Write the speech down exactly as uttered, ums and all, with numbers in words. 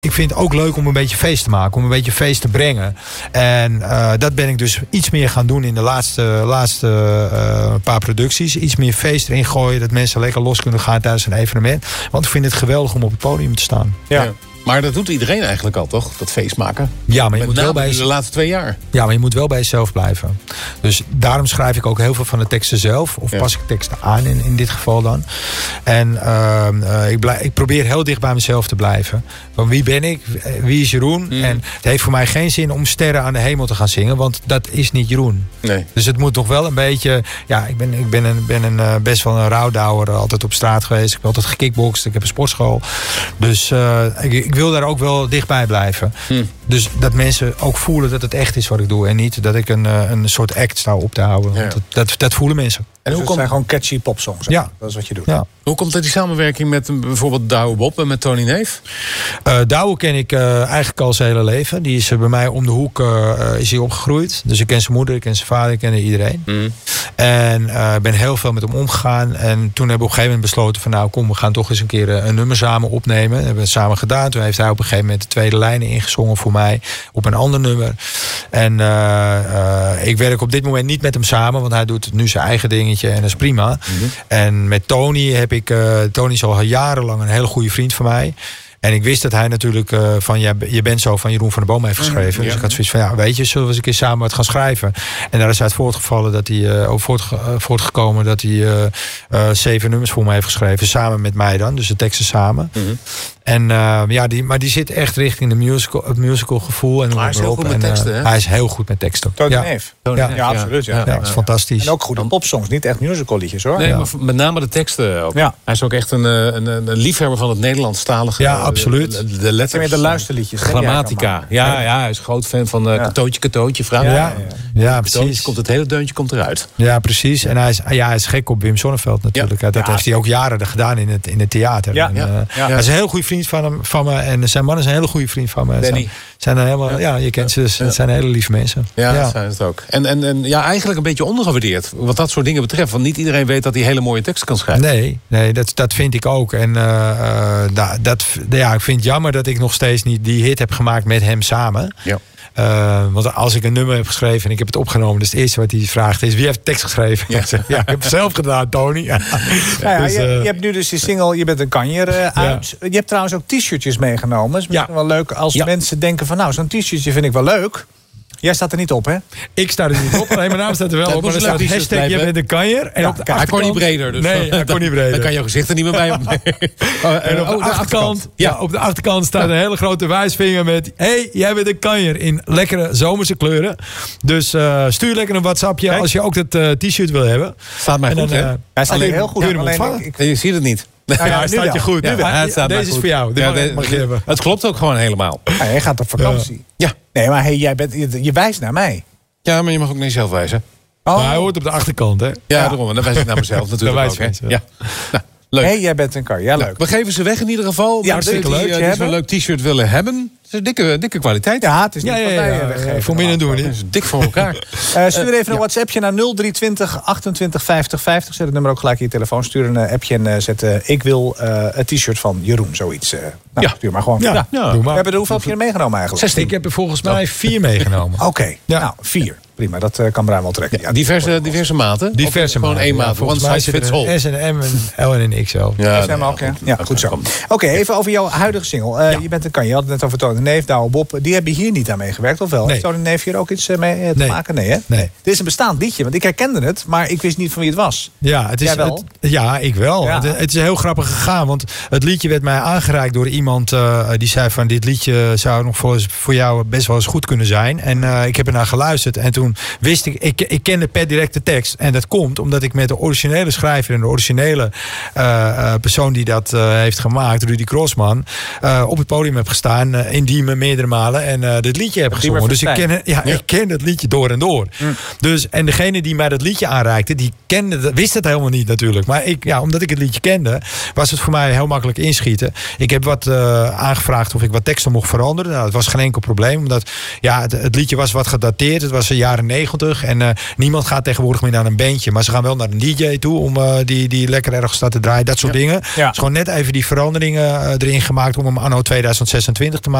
Ik vind het ook leuk om een beetje feest te maken. Om een beetje feest te brengen. En uh, dat ben ik dus iets meer gaan doen in de laatste, laatste uh, paar producties. Iets meer feest erin gooien. Dat mensen lekker los kunnen gaan tijdens een evenement. Want ik vind het geweldig om op het podium te staan. Ja. Ja. Maar dat doet iedereen eigenlijk al, toch? Dat feest maken. Ja, maar je Met moet wel bij de laatste twee jaar. Ja, maar je moet wel bij jezelf blijven. Dus daarom schrijf ik ook heel veel van de teksten zelf. Of ja. pas ik teksten aan in, in dit geval dan. En uh, uh, ik, blijf, ik probeer heel dicht bij mezelf te blijven. Van wie ben ik? Wie is Jeroen? Mm. En het heeft voor mij geen zin om Sterren aan de Hemel te gaan zingen. Want dat is niet Jeroen. Nee. Dus het moet nog wel een beetje... Ja, ik ben, ik ben, een, ben een, uh, best wel een rouwdouwer. Altijd op straat geweest. Ik heb altijd gekickboxd. Ik heb een sportschool. Dus uh, ik, ik wil daar ook wel dichtbij blijven. Hm. Dus dat mensen ook voelen dat het echt is wat ik doe. En niet dat ik een, een soort act sta op te houden. Ja. Want dat, dat, dat voelen mensen. En hoe komt... zijn gewoon catchy popsongs. Ja. Dat is wat je doet. Ja. Hoe komt het die samenwerking met bijvoorbeeld Douwe Bob en met Tony Neef? Uh, Douwe ken ik uh, eigenlijk al zijn hele leven. Die is uh, bij mij om de hoek uh, is hij opgegroeid. Dus ik ken zijn moeder, ik ken zijn vader, ik ken iedereen. Mm. En ik uh, ben heel veel met hem omgegaan. En toen hebben we op een gegeven moment besloten van nou kom, we gaan toch eens een keer een nummer samen opnemen. Dat hebben we het samen gedaan. Toen heeft hij op een gegeven moment de tweede lijnen ingezongen voor mij op een ander nummer. En uh, uh, ik werk op dit moment niet met hem samen, want hij doet nu zijn eigen dingetje en dat is prima. Mm-hmm. En met Tony heb ik, uh, Tony is al jarenlang een hele goede vriend van mij. En ik wist dat hij natuurlijk uh, van, ja, je bent zo van Jeroen van der Boom heeft geschreven. Mm, ja. Dus ik had zoiets van, ja, weet je, zullen we eens een keer samen wat gaan schrijven? En daar is uit voortgevallen dat hij, uh, voortge- uh, voortgekomen dat hij uh, uh, zeven nummers voor mij heeft geschreven. Samen met mij dan, dus de teksten samen. Mm-hmm. En uh, ja, die, maar die zit echt richting de musical, het musical gevoel. En maar hij is heel goed met teksten, hè? Hij is heel goed met teksten. Tony ja. Neef. Ja. Ja, ja, absoluut. Ja. Ja, ja, dat is fantastisch. En ook goede popsongs, niet echt musical liedjes hoor. Nee, ja. maar met name de teksten ook. Ja. Hij is ook echt een, een, een liefhebber van het Nederlandstalige. Ja, absoluut. De, de letters. De luisterliedjes. Grammatica. Ja, ja, hij is groot fan van uh, ja. Katootje, Katootje, vraag. Ja, ja, ja. ja precies. Komt het hele deuntje komt eruit. Ja, precies. En hij is, ja, hij is gek op Wim Sonneveld natuurlijk. Ja. Dat ja. heeft hij ook jaren gedaan in het, in het theater. Ja. En, Ja. Uh, Ja. Hij is een heel goede vriend van, hem, van me. En zijn man is een hele goede vriend van me. Danny. Zijn er helemaal, ja, je kent ze dus. Het zijn hele lieve mensen. Ja, ja. dat zijn het ook. En, en, en ja, eigenlijk een beetje ondergewaardeerd. Wat dat soort dingen betreft. Want niet iedereen weet dat hij hele mooie teksten kan schrijven. Nee, nee dat, dat vind ik ook. En uh, uh, dat, dat, ja, ik vind het jammer dat ik nog steeds niet die hit heb gemaakt met hem samen. Ja. Uh, want als ik een nummer heb geschreven en ik heb het opgenomen, dus het eerste wat hij vraagt is: wie heeft de tekst geschreven? Ja, ja ik heb het zelf gedaan, Tony. Ja. Ja, ja, dus, uh, je, je hebt nu dus die single, je bent een kanjer uh, uit. Ja. Je hebt trouwens ook t-shirtjes meegenomen. Dat is misschien ja. wel leuk als ja. mensen denken van nou, zo'n t-shirtje vind ik wel leuk. Jij staat er niet op, hè? Ik sta er niet op. Nee, mijn naam staat er wel op. Maar er staat hashtag je bent een kanjer. En ja, op de hij kon niet breder. Dus nee, hij kon niet breder. Dan kan je gezicht er niet meer bij op. oh, en op de, oh, de achterkant, achterkant. Ja. ja, op de achterkant staat een hele grote wijsvinger met: hey, jij bent een kanjer in lekkere zomerse kleuren. Dus uh, stuur lekker een WhatsAppje Kijk. als je ook dat uh, t-shirt wil hebben. Staat mij goed, hè? Hij staat heel goed. Ja, alleen, ik, je ziet het niet. Ja, ja, ja, staat je goed. Ja, ja, ja, deze is voor jou. Ja, de, mag je hebben. Het klopt ook gewoon helemaal. Ja, jij gaat op vakantie. Ja. ja. Nee, maar hey, jij bent, je, je wijst naar mij. Ja, maar je mag ook naar jezelf wijzen. Oh. Maar hij hoort op de achterkant, hè? Ja, ja. daarom. Dan wijs ik naar mezelf natuurlijk ook. Hè? Ja. Nou, leuk. Hey, jij bent een kar. Ja, leuk. We geven ze weg in ieder geval. Ja, hartstikke leuk. Die, die zo'n leuk t-shirt willen hebben. Het is een dikke, dikke kwaliteit. Ja, het is niet ja, ja, wat ja, wij ja, weggeven. Ja, voor minder doen we niet. Het is dik voor elkaar. uh, stuur even uh, een ja. WhatsAppje naar nul drie twintig achtentwintig vijftig vijftig. Zet het nummer ook gelijk in je telefoon. Stuur een uh, appje en uh, zet uh, ik wil uh, een t-shirt van Jeroen, zoiets. Uh, nou, ja. Stuur maar gewoon. Ja, ja. Ja. Doe maar. We hebben er hoeveel heb je er meegenomen eigenlijk? zestien. Ik heb er volgens mij vier meegenomen. Oké, okay. ja. nou vier. Prima, dat uh, kan Bruin wel trekken. Ja, diverse, diverse maten? Diverse maten. Gewoon één maat. Ja, one size fits all. S en M, een L en een X L. Ja, S en M ook, ja. Ja, goed zo. Oké, okay, even over jouw huidige single. Uh, ja. Je bent een kan. Je had het net over Tony Neef, Douwe Bob. Die hebben hier niet aan meegewerkt, of wel? Nee. Heeft Tony Neef hier ook iets mee te nee. maken? Nee, hè? Nee. Dit is een bestaand liedje, want ik herkende het, maar ik wist niet van wie het was. Ja, het is, Jij wel? Het, ja ik wel. Ja. Het, het is heel grappig gegaan, want het liedje werd mij aangereikt door iemand uh, die zei van dit liedje zou nog voor, voor jou best wel eens goed kunnen zijn. En uh, ik heb ernaar geluisterd en toen wist ik, ik, ik kende per direct de tekst. En dat komt omdat ik met de originele schrijver en de originele uh, uh, persoon die dat uh, heeft gemaakt, Rudy Crossman, uh, op het podium heb gestaan uh, in Diemen meerdere malen en uh, dit liedje heb gezongen. Dus ik ken, ja, ja. ik ken het liedje door en door. Mm. Dus, en degene die mij dat liedje aanreikte, die kende, wist het helemaal niet natuurlijk. Maar ik, ja, omdat ik het liedje kende, was het voor mij heel makkelijk inschieten. Ik heb wat uh, aangevraagd of ik wat teksten mocht veranderen. Nou, dat was geen enkel probleem. Omdat ja, het, het liedje was wat gedateerd. Het was een jaren jaren negentig. En uh, niemand gaat tegenwoordig meer naar een bandje. Maar ze gaan wel naar een D J toe om uh, die, die lekker ergens staat te draaien. Dat soort ja. dingen. Ja. Dus gewoon net even die veranderingen uh, erin gemaakt om hem anno tweeduizend zesentwintig te maken.